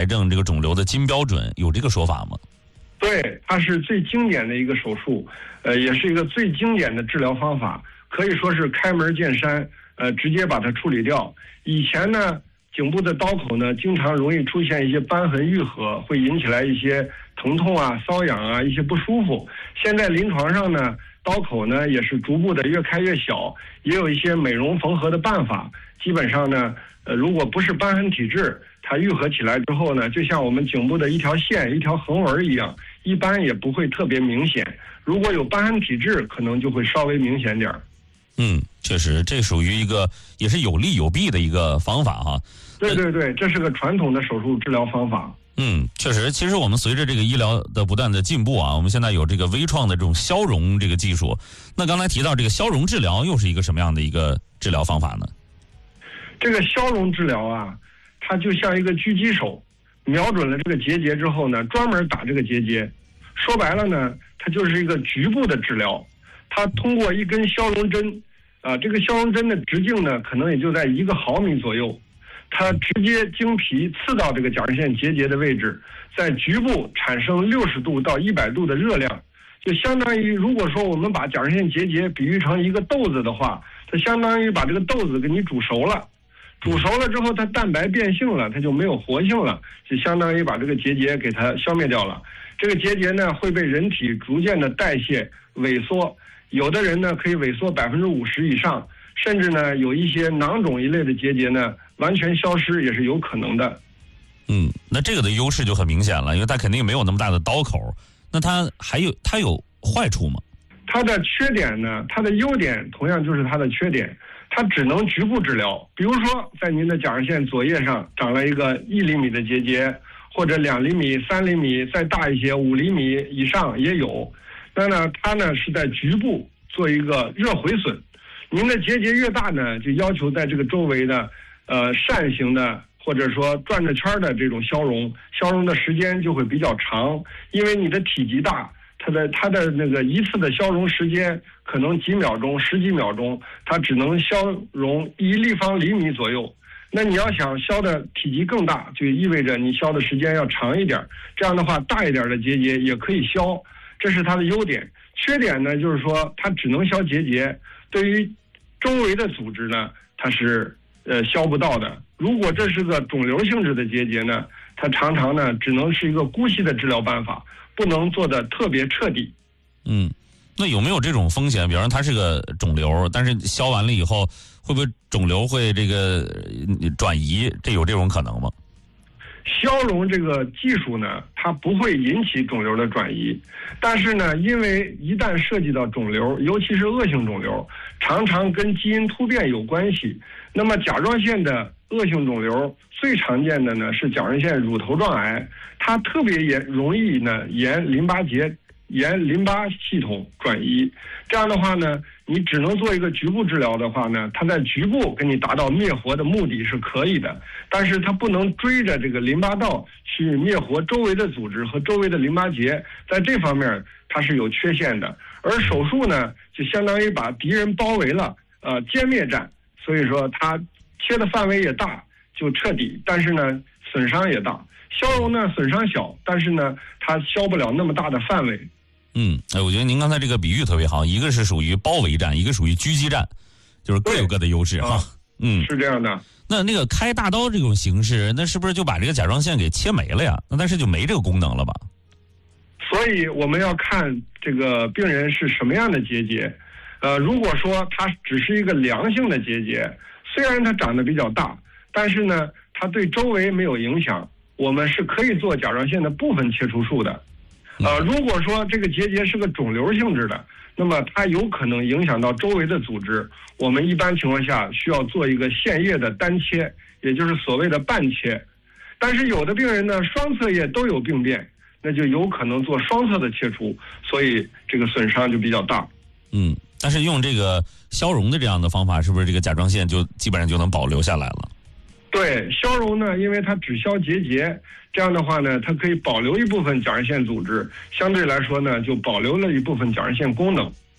癌症这个肿瘤的金标准，有这个说法吗？ 对，它是最经典的一个手术，也是一个最经典的治疗方法，可以说是开门见山，直接把它处理掉。以前呢，颈部的刀口呢，经常容易出现一些瘢痕愈合，会引起来一些疼痛啊、瘙痒啊、一些不舒服。现在临床上呢，刀口呢也是逐步的越开越小，也有一些美容缝合的办法。基本上呢，如果不是瘢痕体质，它愈合起来之后呢，就像我们颈部的一条线、一条横纹一样，一般也不会特别明显。如果有瘢痕体质，可能就会稍微明显点儿。 确实，这属于一个也是有利有弊的一个方法哈。 对，这是个传统的手术治疗方法。 确实，其实我们随着这个医疗的不断的进步啊，我们现在有这个微创的这种消融这个技术。那刚才提到这个消融治疗，又是一个什么样的一个治疗方法呢？ 这个消融治疗啊，它就像一个狙击手，瞄准了这个结节之后呢，专门打这个结节。说白了呢，它就是一个局部的治疗。它通过一根消融针，这个消融针的直径呢，可能也就在1毫米左右。它直接经皮刺到这个甲状腺结节的位置，在局部产生60度到100度的热量，就相当于如果说我们把甲状腺结节比喻成一个豆子的话，它相当于把这个豆子给你煮熟了。煮熟了之后，它蛋白变性了，它就没有活性了，就相当于把这个结节给它消灭掉了。这个结节呢，会被人体逐渐的代谢萎缩，有的人呢可以萎缩50%以上，甚至呢有一些囊肿一类的结节呢完全消失也是有可能的。 那这个的优势就很明显了，因为它肯定没有那么大的刀口。那它有坏处吗？ 它的缺点呢，它的优点同样就是它的缺点，它只能局部治疗。比如说在您的甲状腺左叶上长了一个1厘米的结节，或者2厘米、3厘米，再大一些5厘米以上也有。那呢，它呢是在局部做一个热回损。您的结节越大呢，就要求在这个周围的扇形的或者说转着圈的这种消融的时间就会比较长，因为你的体积大，它的那个一次的消融时间可能几秒钟、10几秒钟，它只能消融1立方厘米左右。那你要想消的体积更大，就意味着你消的时间要长一点。这样的话，大一点的结节也可以消，这是它的优点。缺点呢，就是说它只能消结节，对于周围的组织呢，它是消不到的。如果这是个肿瘤性质的结节呢，它常常呢只能是一个姑息的治疗办法，不能做的特别彻底。 那有没有这种风险？比方说它是个肿瘤，但是消完了以后，会不会肿瘤会这个转移？有这种可能吗？ 消融这个技术呢，它不会引起肿瘤的转移，但是呢，因为一旦涉及到肿瘤，尤其是恶性肿瘤，常常跟基因突变有关系。那么甲状腺的恶性肿瘤最常见的呢是甲状腺乳头状癌，它特别容易呢沿淋巴系统转移。这样的话呢，你只能做一个局部治疗的话呢，它在局部给你达到灭活的目的是可以的，但是它不能追着这个淋巴道去灭活周围的组织和周围的淋巴结，在这方面它是有缺陷的。而手术呢，就相当于把敌人包围了，歼灭战，所以说它切的范围也大，就彻底，但是呢损伤也大。消融呢损伤小，但是呢它消不了那么大的范围。 我觉得您刚才这个比喻特别好，一个是属于包围战，一个属于狙击战，就是各有各的优势哈。 是这样的。 那个开大刀这种形式，那是不是就把这个甲状腺给切没了呀？那但是就没这个功能了吧？ 所以我们要看这个病人是什么样的结节。如果说它只是一个良性的结节，虽然它长得比较大，但是呢它对周围没有影响，我们是可以做甲状腺的部分切除术的。如果说这个结节是个肿瘤性质的，那么它有可能影响到周围的组织，我们一般情况下需要做一个腺叶的单切，也就是所谓的半切。但是有的病人呢，双侧叶都有病变，那就有可能做双侧的切除，所以这个损伤就比较大。 但是用这个消融的这样的方法，是不是这个甲状腺就基本上就能保留下来了？ 对，消融呢，因为它只消结节，这样的话呢，它可以保留一部分甲状腺组织，相对来说呢，就保留了一部分甲状腺功能。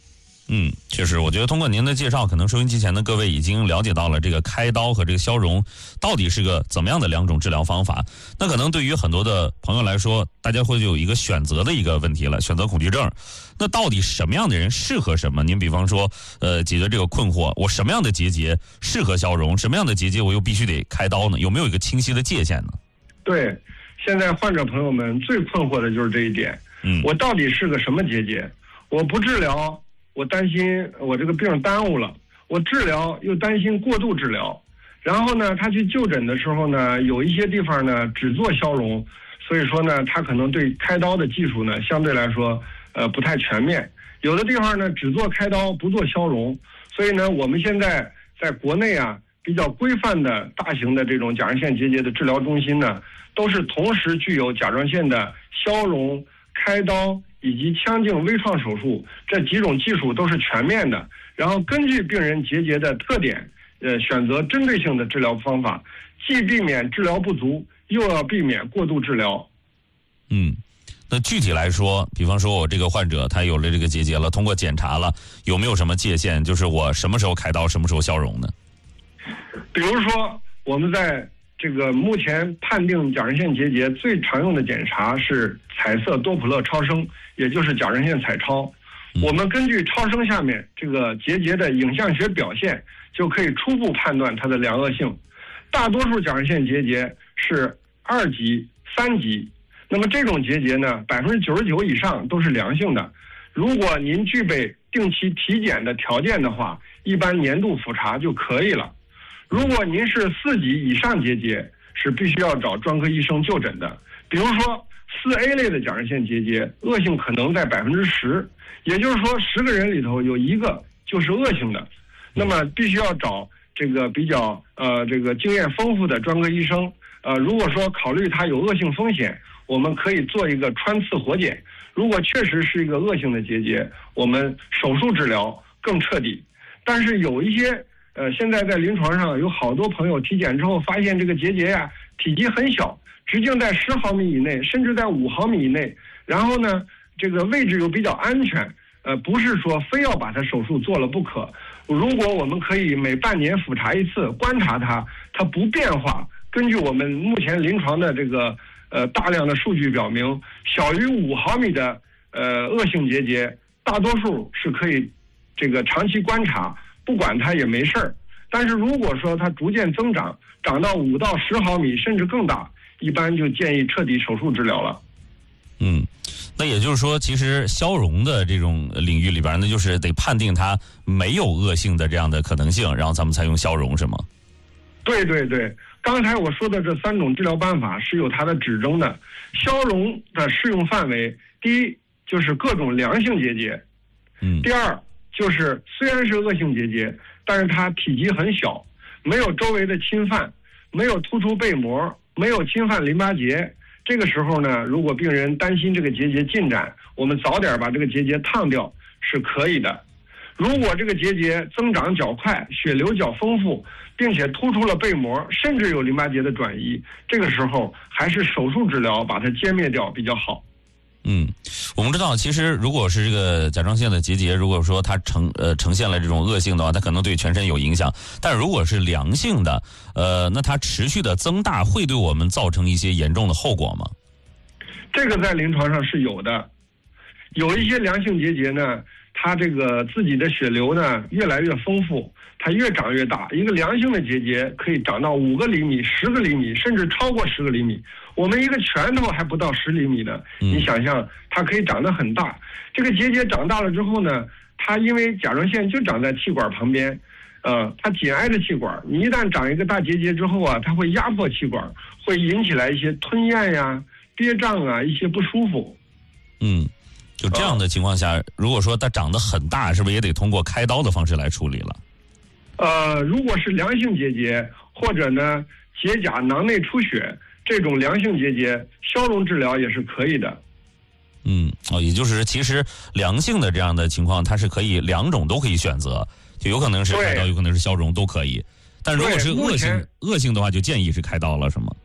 确实，我觉得通过您的介绍，可能收音机前的各位已经了解到了这个开刀和这个消融到底是个怎么样的两种治疗方法。那可能对于很多的朋友来说，大家会有一个选择的一个问题了，选择恐惧症。那到底什么样的人适合什么？您比方说，解决这个困惑，我什么样的结节适合消融，什么样的结节我又必须得开刀呢？有没有一个清晰的界限呢？ 对，现在患者朋友们最困惑的就是这一点。我到底是个什么结节？我不治疗，我担心我这个病耽误了；我治疗又担心过度治疗。然后呢，他去就诊的时候呢，有一些地方呢只做消融，所以说呢，他可能对开刀的技术呢相对来说不太全面。有的地方呢只做开刀不做消融，所以呢，我们现在在国内啊比较规范的大型的这种甲状腺结节的治疗中心呢，都是同时具有甲状腺的消融、开刀以及腔镜微创手术这几种技术都是全面的，然后根据病人结节的特点，选择针对性的治疗方法，既避免治疗不足，又要避免过度治疗。 那具体来说，比方说我这个患者他有了这个结节了，通过检查了，有没有什么界限？就是我什么时候开刀，什么时候消融呢？ 比如说，我们在这个目前判定甲状腺结节最常用的检查是彩色多普勒超声，也就是甲状腺彩超。我们根据超声下面这个结节的影像学表现，就可以初步判断它的良恶性。大多数甲状腺结节是2级、3级，那么这种结节呢，99%以上都是良性的。如果您具备定期体检的条件的话，一般年度复查就可以了。如果您是4级以上结节，是必须要找专科医生就诊的。比如说4A 类的甲状腺结节，恶性可能在10%，也就是说10个人里头有1个就是恶性的，那么必须要找这个比较这个经验丰富的专科医生。如果说考虑它有恶性风险，我们可以做一个穿刺活检。如果确实是一个恶性的结节，我们手术治疗更彻底。但是有一些现在在临床上有好多朋友体检之后发现这个结节呀体积很小，直径在10毫米以内，甚至在5毫米以内，然后呢这个位置又比较安全，不是说非要把它手术做了不可。如果我们可以每半年复查一次，观察它不变化，根据我们目前临床的这个大量的数据表明，小于5毫米的恶性结节，大多数是可以这个长期观察，不管它也没事儿。但是如果说它逐渐增长，长到5到10毫米甚至更大，一般就建议彻底手术治疗了。 那也就是说，其实消融的这种领域里边，那就是得判定它没有恶性的这样的可能性，然后咱们才用消融，是吗？ 对对对，刚才我说的这3种治疗办法是有它的指征的。消融的适用范围，第一就是各种良性结节，第二就是虽然是恶性结节，但是它体积很小，没有周围的侵犯，没有突出背膜，没有侵犯淋巴结。这个时候呢，如果病人担心这个结节进展，我们早点把这个结节烫掉是可以的。如果这个结节增长较快，血流较丰富，并且突出了背膜，甚至有淋巴结的转移，这个时候还是手术治疗把它歼灭掉比较好。 我们知道，其实如果是这个甲状腺的结节，如果说它呈现了这种恶性的话，它可能对全身有影响。但如果是良性的，那它持续的增大会对我们造成一些严重的后果吗？ 这个在临床上是有的，有一些良性结节呢，它这个自己的血流呢越来越丰富，它越长越大。一个良性的结节可以长到5个厘米、10个厘米，甚至超过10个厘米。我们一个拳头还不到10厘米呢，你想象它可以长得很大。这个结节长大了之后呢，它因为甲状腺就长在气管旁边，它紧挨着气管，你一旦长一个大结节之后啊，它会压迫气管，会引起来一些吞咽呀、憋胀啊，一些不舒服。 就这样的情况下，如果说它长得很大，是不是也得通过开刀的方式来处理了？ 如果是良性结节，或者呢结痂囊内出血这种良性结节，消融治疗也是可以的。 也就是其实良性的这样的情况，它是可以2种都可以选择，就有可能是开刀，有可能是消融，都可以。但如果是恶性的话，就建议是开刀了，是吗？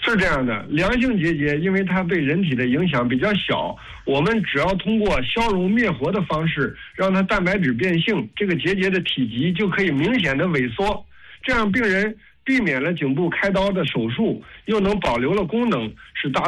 是这样的，良性结节因为它对人体的影响比较小，我们只要通过消融灭活的方式，让它蛋白质变性，这个结节的体积就可以明显的萎缩，这样病人避免了颈部开刀的手术，又能保留了功能，是达